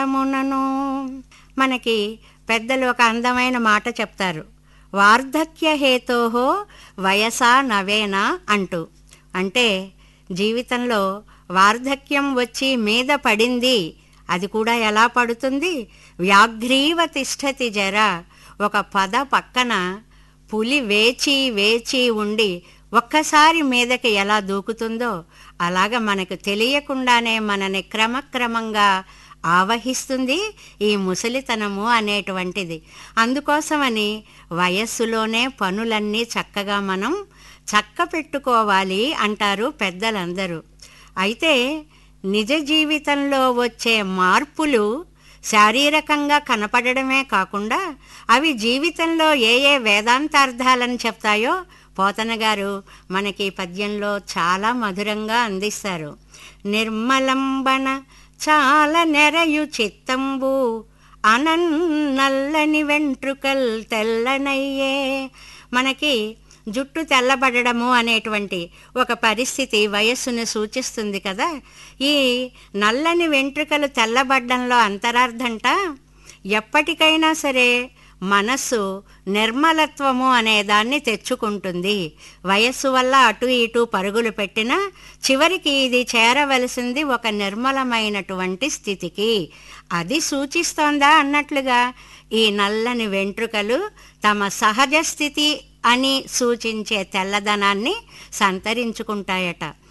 మునను. మనకి పెద్దలు ఒక అందమైన మాట చెప్తారు, వార్ధక్య హేతోహో వయసా నవేన అంటూ. అంటే జీవితంలో వార్ధక్యం వచ్చి మీద పడింది, అది కూడా ఎలా పడుతుంది? వ్యాఘ్రీవ తిష్టతి జర. ఒక పద పక్కన పులి వేచి వేచి ఉండి ఒక్కసారి మీదకి ఎలా దూకుతుందో అలాగ మనకు తెలియకుండానే మనని క్రమక్రమంగా ఆవహిస్తుంది ఈ ముసలితనము అనేటువంటిది. అందుకోసమని వయస్సులోనే పనులన్నీ చక్కగా మనం చక్క పెట్టుకోవాలి అంటారు పెద్దలందరూ. అయితే నిజ జీవితంలో వచ్చే మార్పులు శారీరకంగా కనపడడమే కాకుండా అవి జీవితంలో ఏ ఏ వేదాంతార్థాలను చెప్తాయో పోతన గారు మనకి పద్యంలో చాలా మధురంగా అందిస్తారు. నిర్మలంబన చాల నెరయు చిత్తంబు అనన్నల్లని వెంట్రుకల్ తెల్లనయ్యే. మనకి జుట్టు తెల్లబడము అనేటువంటి ఒక పరిస్థితి వయస్సును సూచిస్తుంది కదా. ఈ నల్లని వెంట్రుకలు తెల్లబడ్డంలో అంతరార్థంట, ఎప్పటికైనా సరే మనస్సు నిర్మలత్వము అనేదాన్ని తెచ్చుకుంటుంది. వయస్సు వల్ల అటు ఇటు పరుగులు పెట్టినా చివరికి ఇది చేరవలసింది ఒక నిర్మలమైనటువంటి స్థితికి. అది సూచిస్తోందా అన్నట్లుగా ఈ నల్లని వెంట్రుకలు తమ సహజ స్థితి అని సూచించే తెల్లదనాన్ని సంతరించుకుంటాయట.